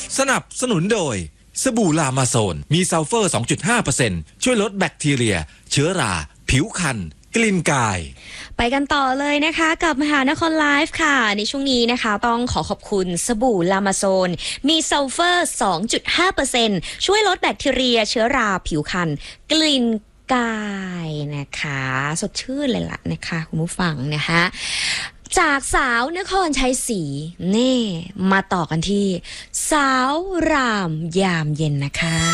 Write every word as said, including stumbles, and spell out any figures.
สนับสนุนโดยสบู่ลามาโซนมีซัลเฟอร์ สองจุดห้าเปอร์เซ็นต์ ช่วยลดแบคทีเรียเชื้อราผิวคันกลิ่นกายไปกันต่อเลยนะคะกับมหานครไลฟ์ค่ะในช่วงนี้นะคะต้องขอขอบคุณสบู่ลามาโซนมีซัลเฟอร์ สองจุดห้าเปอร์เซ็นต์ ช่วยลดแบคทีเรียเชื้อราผิวคันกลิ่นกายนะคะสดชื่นเลยล่ะนะคะคุณผู้ฟังนะคะจากสาวนครชัยศรีนี่มาต่อกันที่สาวรามยามเย็นนะคะ